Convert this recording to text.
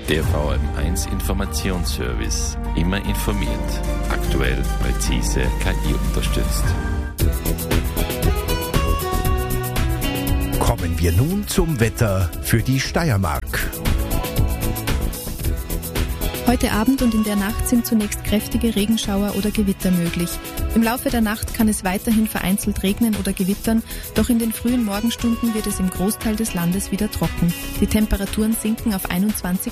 Der VM1 Informationsservice. Immer informiert. Aktuell, präzise, KI unterstützt. Kommen wir nun zum Wetter für die Steiermark. Heute Abend und in der Nacht sind zunächst kräftige Regenschauer oder Gewitter möglich. Im Laufe der Nacht kann es weiterhin vereinzelt regnen oder gewittern, doch in den frühen Morgenstunden wird es im Großteil des Landes wieder trocken. Die Temperaturen sinken auf 21